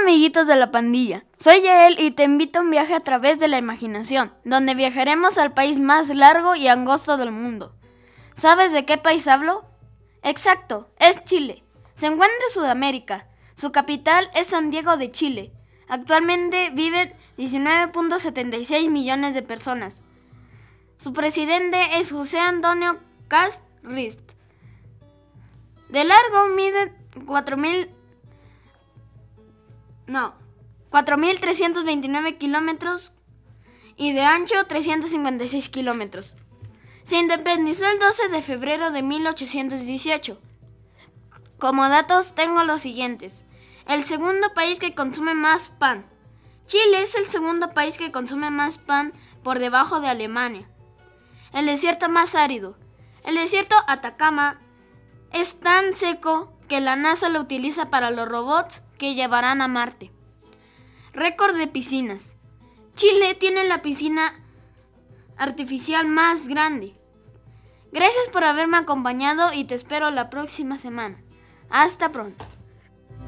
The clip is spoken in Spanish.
amiguitos de la pandilla, soy Yael y te invito a un viaje a través de la imaginación, donde viajaremos al país más largo y angosto del mundo. ¿Sabes de qué país hablo? Exacto, es Chile. Se encuentra en Sudamérica. Su capital es San Diego de Chile. Actualmente viven 19.76 millones de personas. Su presidente es José Antonio Kast Rist. De largo mide 4.329 kilómetros y de ancho 356 kilómetros. Se independizó el 12 de febrero de 1818. Como datos tengo los siguientes. El segundo país que consume más pan. Chile es el segundo país que consume más pan por debajo de Alemania. El desierto más árido. El desierto Atacama es tan seco que la NASA lo utiliza para los robots que llevarán a Marte. Récord de piscinas. Chile tiene la piscina artificial más grande. Gracias por haberme acompañado y te espero la próxima semana. Hasta pronto.